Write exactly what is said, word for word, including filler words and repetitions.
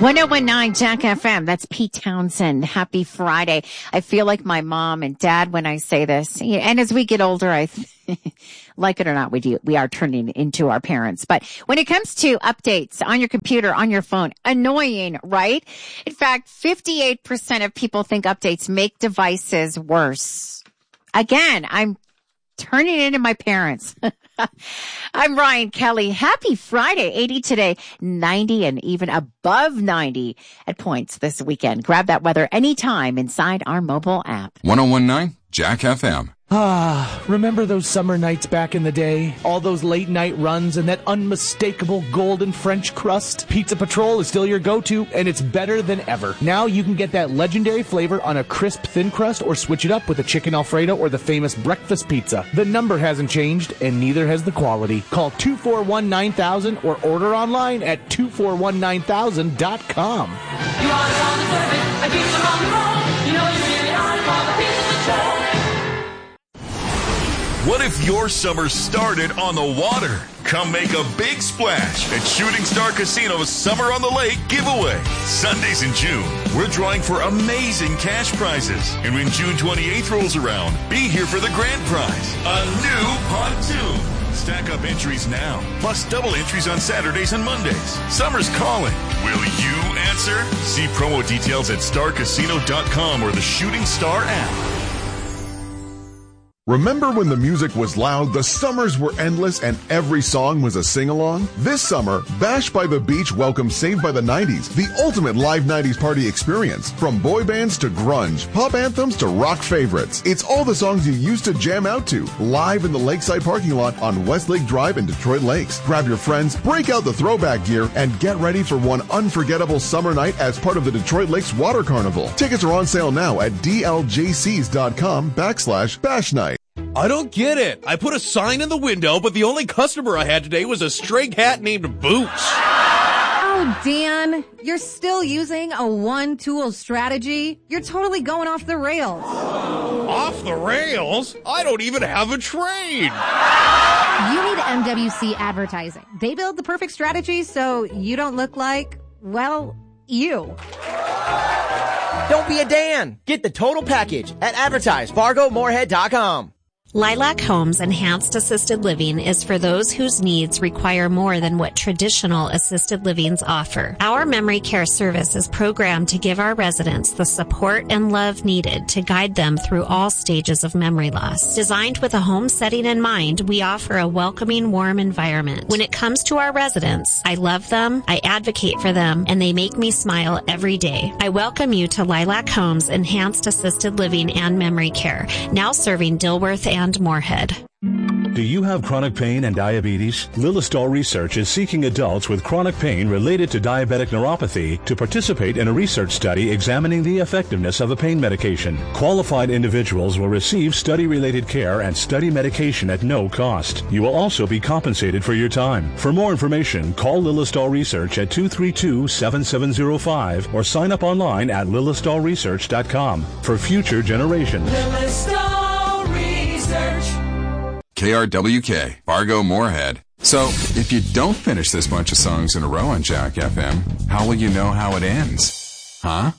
one oh one point nine Jack F M. That's Pete Townsend. Happy Friday. I feel like my mom and dad when I say this. And as we get older, I, like it or not, we do, we are turning into our parents. But when it comes to updates on your computer, on your phone, annoying, right? In fact, fifty-eight percent of people think updates make devices worse. Again, I'm turning into my parents. I'm Ryan Kelly. Happy Friday. eighty today, ninety and even above ninety at points this weekend. Grab that weather anytime inside our mobile app. one oh one point nine Jack F M. Ah, remember those summer nights back in the day? All those late night runs and that unmistakable golden French crust? Pizza Patrol is still your go-to, and it's better than ever. Now you can get that legendary flavor on a crisp thin crust or switch it up with a chicken Alfredo or the famous breakfast pizza. The number hasn't changed, and neither has the quality. Call two four one nine thousand or order online at two four one nine thousand dot com. You are on the surface, a pizza on the roll. You know you really are for the Pizza Patrol. What if your summer started on the water? Come make a big splash at Shooting Star Casino's Summer on the Lake giveaway. Sundays in June, we're drawing for amazing cash prizes. And when June twenty-eighth rolls around, be here for the grand prize, a new pontoon. Stack up entries now, plus double entries on Saturdays and Mondays. Summer's calling. Will you answer? See promo details at star casino dot com or the Shooting Star app. Remember when the music was loud, the summers were endless, and every song was a sing-along? This summer, Bash by the Beach welcomes Saved by the nineties, the ultimate live nineties party experience. From boy bands to grunge, pop anthems to rock favorites. It's all the songs you used to jam out to, live in the Lakeside parking lot on Westlake Drive in Detroit Lakes. Grab your friends, break out the throwback gear, and get ready for one unforgettable summer night as part of the Detroit Lakes Water Carnival. Tickets are on sale now at d l j c s dot com backslash bash night. I don't get it. I put a sign in the window, but the only customer I had today was a stray cat named Boots. Oh, Dan, you're still using a one-tool strategy? You're totally going off the rails. Off the rails? I don't even have a trade. You need M W C Advertising. They build the perfect strategy so you don't look like, well, you. Don't be a Dan. Get the total package at advertise fargo moorhead dot com. Lilac Homes Enhanced Assisted Living is for those whose needs require more than what traditional assisted livings offer. Our memory care service is programmed to give our residents the support and love needed to guide them through all stages of memory loss. Designed with a home setting in mind, we offer a welcoming, warm environment. When it comes to our residents, I love them, I advocate for them, and they make me smile every day. I welcome you to Lilac Homes Enhanced Assisted Living and Memory Care, now serving Dilworth and and Moorhead. Do you have chronic pain and diabetes? Lillistal Research is seeking adults with chronic pain related to diabetic neuropathy to participate in a research study examining the effectiveness of a pain medication. Qualified individuals will receive study-related care and study medication at no cost. You will also be compensated for your time. For more information, call Lillistal Research at two three two, seven seven zero five or sign up online at lillistal research dot com for future generations. Lillistal Research. K R W K, Fargo Moorhead. So, if you don't finish this bunch of songs in a row on Jack F M, how will you know how it ends? Huh?